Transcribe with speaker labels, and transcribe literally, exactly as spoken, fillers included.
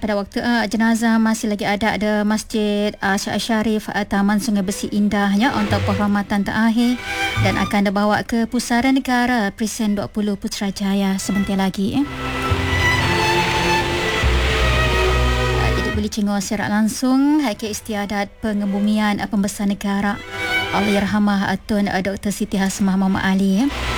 Speaker 1: pada waktu uh, jenazah masih lagi ada ada Masjid uh, Syarif uh, Taman Sungai Besi Indahnya untuk penghormatan terakhir dan akan dibawa ke Pusara Negara Presiden dua puluh Putrajaya sebentar lagi. Eh. Boleh cengok secara langsung ke istiadat pengebumian pembesar negara Allahyarhamah Tun Doktor Siti Hasmah Muhammad Ali.